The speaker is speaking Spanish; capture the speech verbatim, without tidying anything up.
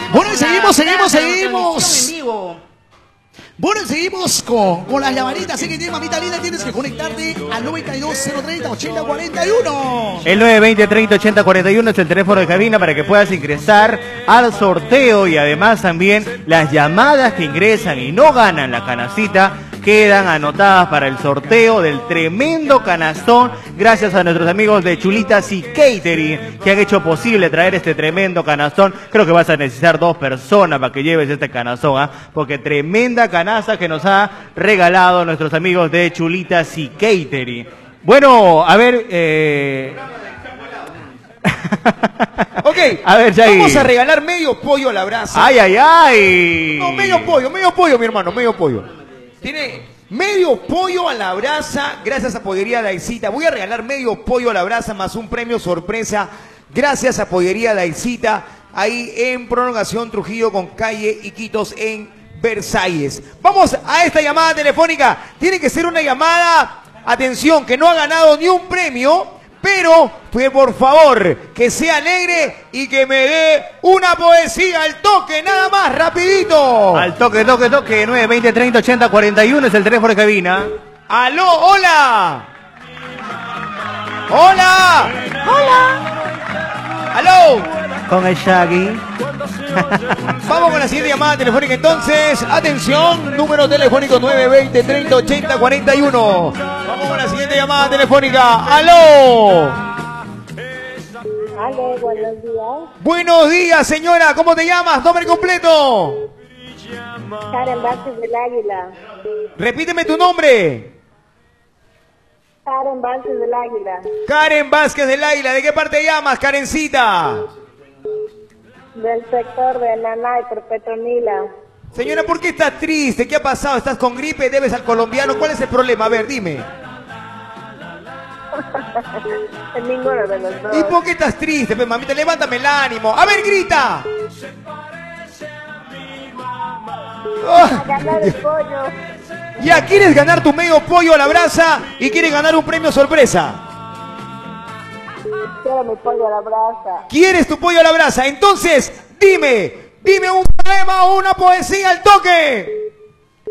Bueno, seguimos, seguimos, seguimos. Bueno, seguimos con, con las llamaditas. Así que tienes, mamita linda, tienes que conectarte al noventa y dos, cero treinta, ochenta cuarenta y uno. El nueve veinte, treinta, ochenta, cuarenta y uno es el teléfono de cabina para que puedas ingresar al sorteo, y además también las llamadas que ingresan y no ganan la canacita quedan anotadas para el sorteo del tremendo canastón, gracias a nuestros amigos de Chulitas y Catering, que han hecho posible traer este tremendo canastón. Creo que vas a necesitar dos personas para que lleves este canastón, ¿eh? Porque tremenda canasta que nos ha regalado nuestros amigos de Chulitas y Catering. Bueno, a ver... Eh... Ok, a ver, Shaggy, vamos a regalar medio pollo a la brasa. ¡Ay, ay, ay! No, medio pollo, medio pollo, mi hermano, medio pollo. Tiene medio pollo a la brasa, gracias a Pollería Daisita. Voy a regalar medio pollo a la brasa más un premio sorpresa, gracias a Pollería Daisita, ahí en Prolongación Trujillo con calle Iquitos en Versalles. Vamos a esta llamada telefónica. Tiene que ser una llamada, atención, que no ha ganado ni un premio, pero pues, por favor, que sea alegre y que me dé una poesía al toque, nada más, rapidito. Al toque, toque, toque, nueve veinte, treinta, ochenta, cuarenta y uno es el teléfono de cabina. ¡Aló, hola! ¡Hola! ¡Hola! ¡Aló! Con el Shaggy. Vamos con la siguiente llamada telefónica entonces. Atención, número telefónico nueve veinte, treinta, ochenta, cuarenta y uno. Vamos con la siguiente llamada telefónica. ¡Aló! Aló, buenos días. Buenos días, señora. ¿Cómo te llamas? Nombre completo. Karen Vázquez del Águila. Repíteme tu nombre. Karen Vázquez del Águila. Karen Vázquez del Águila. ¿De qué parte llamas, Karencita? Del sector de Nanay por Petronila. Señora, ¿por qué estás triste? ¿Qué ha pasado? ¿Estás con gripe? ¿Debes al colombiano? ¿Cuál es el problema? A ver, dime. Ninguno de los dos. ¿Y por qué estás triste? Pues, mamita, levántame el ánimo. A ver, grita. A ganar el pollo. Ya, ¿quieres ganar tu medio pollo a la brasa y quieres ganar un premio sorpresa? Quiero mi pollo a la brasa. ¿Quieres tu pollo a la brasa? Entonces, dime, dime un poema o una poesía al toque.